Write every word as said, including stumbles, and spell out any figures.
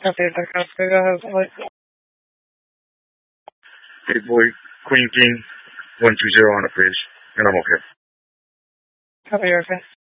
Copy that, Oscar. Go ahead, please. Eight boy, Queen King, one two zero on the bridge, and I'm okay. Copy, okay.